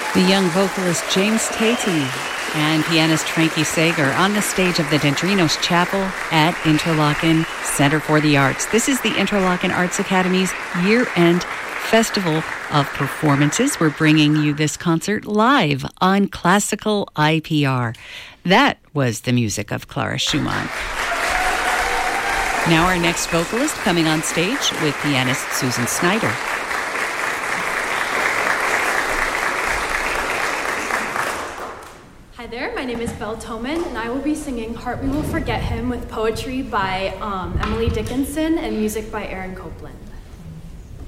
The young vocalist James Tatey and pianist Frankie Sager on the stage of the Dendrinos Chapel at Interlochen Center for the Arts. This is the Interlochen Arts Academy's year-end festival of performances. We're bringing you this concert live on Classical IPR. That was the music of Clara Schumann. Now our next vocalist coming on stage with pianist Susan Snyder. Hi there, my name is Belle Toman, and I will be singing Heart We Will Forget Him with poetry by Emily Dickinson and music by Aaron Copland.